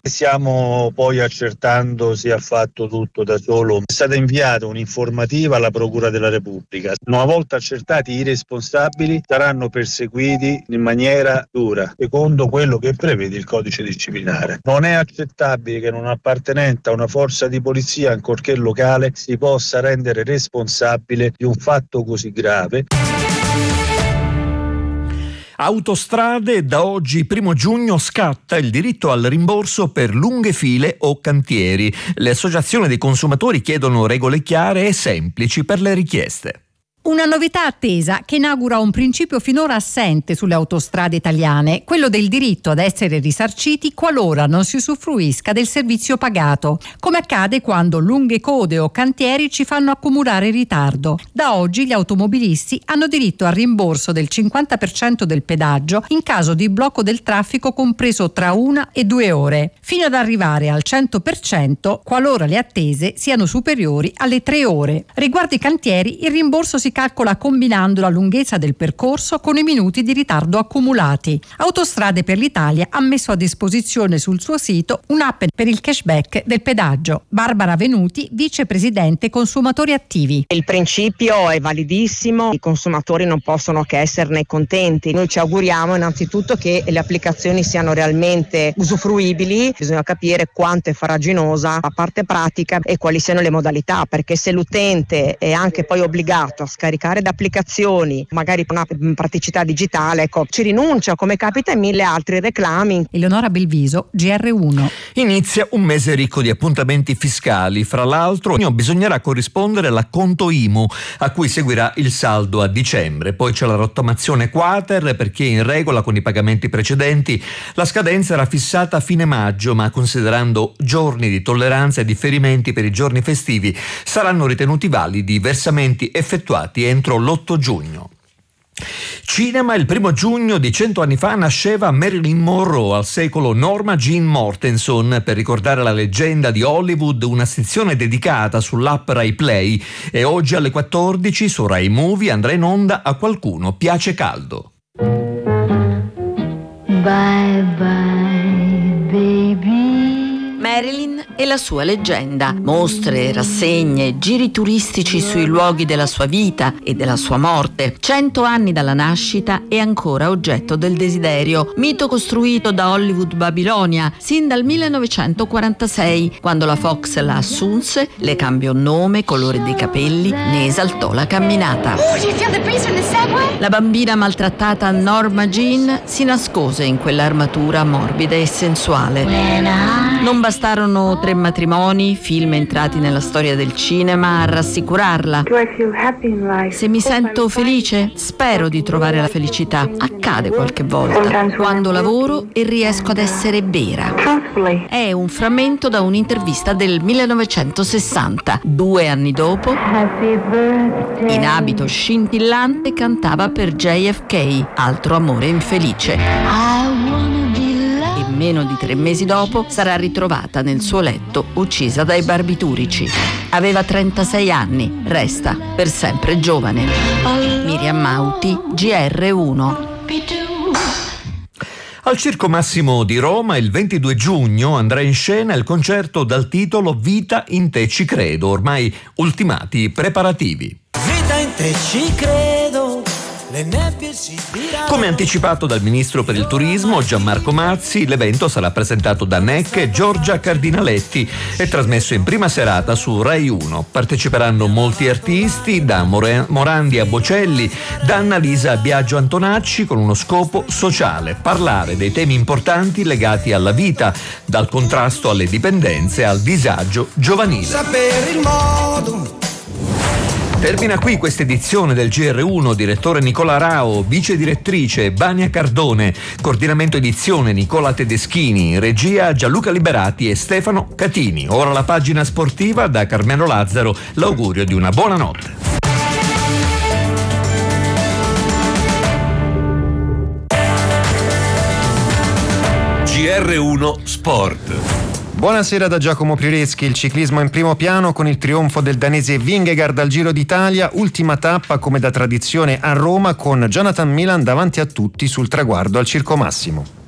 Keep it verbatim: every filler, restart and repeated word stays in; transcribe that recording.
Stiamo poi accertando se ha fatto tutto da solo. È stata inviata un'informativa alla Procura della Repubblica. Una volta accertati i responsabili saranno perseguiti in maniera dura, secondo quello che prevede il codice disciplinare. Non è accettabile che un appartenente a una forza di polizia, ancorché locale, si possa rendere responsabile di un fatto così grave. Autostrade, da oggi primo giugno scatta il diritto al rimborso per lunghe file o cantieri. Le associazioni dei consumatori chiedono regole chiare e semplici per le richieste. Una novità attesa che inaugura un principio finora assente sulle autostrade italiane, quello del diritto ad essere risarciti qualora non si usufruisca del servizio pagato, come accade quando lunghe code o cantieri ci fanno accumulare ritardo. Da oggi gli automobilisti hanno diritto al rimborso del cinquanta per cento del pedaggio in caso di blocco del traffico compreso tra una e due ore, fino ad arrivare al cento per cento qualora le attese siano superiori alle tre ore. Riguardo i cantieri, il rimborso si calcola combinando la lunghezza del percorso con i minuti di ritardo accumulati. Autostrade per l'Italia ha messo a disposizione sul suo sito un'app per il cashback del pedaggio. Barbara Venuti, vicepresidente consumatori attivi. Il principio è validissimo, i consumatori non possono che esserne contenti. Noi ci auguriamo innanzitutto che le applicazioni siano realmente usufruibili, bisogna capire quanto è farraginosa la parte pratica e quali siano le modalità, perché se l'utente è anche poi obbligato a scaricare da applicazioni, magari una praticità digitale, ecco, ci rinuncia, come capita in mille altri reclami. Eleonora Belviso, G R uno. Inizia un mese ricco di appuntamenti fiscali. Fra l'altro bisognerà corrispondere l'acconto I M U, a cui seguirà il saldo a dicembre. Poi c'è la rottamazione quater per chi è in regola con i pagamenti precedenti. La scadenza era fissata a fine maggio, ma considerando giorni di tolleranza e differimenti per i giorni festivi, saranno ritenuti validi i versamenti effettuati entro l'otto giugno. Cinema, il primo giugno di cento anni fa nasceva Marilyn Monroe, al secolo Norma Jean Mortenson, per ricordare la leggenda di Hollywood, una sezione dedicata sull'app Rai Play, e oggi alle quattordici su Rai Movie andrà in onda A qualcuno piace caldo. Bye bye baby. Marilyn e la sua leggenda. Mostre, rassegne, giri turistici sui luoghi della sua vita e della sua morte. Cento anni dalla nascita e ancora oggetto del desiderio. Mito costruito da Hollywood Babilonia sin dal millenovecentoquarantasei, quando la Fox la assunse, le cambiò nome, colore dei capelli, ne esaltò la camminata. La bambina maltrattata Norma Jean si nascose in quell'armatura morbida e sensuale. Non bastarono tre matrimoni, film entrati nella storia del cinema a rassicurarla. Se mi sento felice, spero di trovare la felicità. Accade qualche volta, quando lavoro e riesco ad essere vera. È un frammento da un'intervista del millenovecentosessanta. Due anni dopo, in abito scintillante, cantava per J F K, altro amore infelice. Meno di tre mesi dopo sarà ritrovata nel suo letto uccisa dai barbiturici. Aveva trentasei anni, resta per sempre giovane. Miriam Mauti, G R uno. Al Circo Massimo di Roma il ventidue giugno andrà in scena il concerto dal titolo Vita in te ci credo, ormai ultimati i preparativi. Vita in te ci credo. Come anticipato dal ministro per il turismo Gianmarco Mazzi, l'evento sarà presentato da N E C e Giorgia Cardinaletti e trasmesso in prima serata su Rai uno. Parteciperanno molti artisti, da Morandi a Bocelli, da Annalisa a Biagio Antonacci, con uno scopo sociale: parlare dei temi importanti legati alla vita, dal contrasto alle dipendenze al disagio giovanile. Sapere il modo. Termina qui questa edizione del G R uno, direttore Nicola Rao, vice direttrice Bania Cardone, coordinamento edizione Nicola Tedeschini, regia Gianluca Liberati e Stefano Catini. Ora la pagina sportiva, da Carmelo Lazzaro, l'augurio di una buona notte. G R uno Sport. Buonasera da Giacomo Prireschi. Il ciclismo in primo piano con il trionfo del danese Vingegaard al Giro d'Italia, ultima tappa come da tradizione a Roma con Jonathan Milan davanti a tutti sul traguardo al Circo Massimo.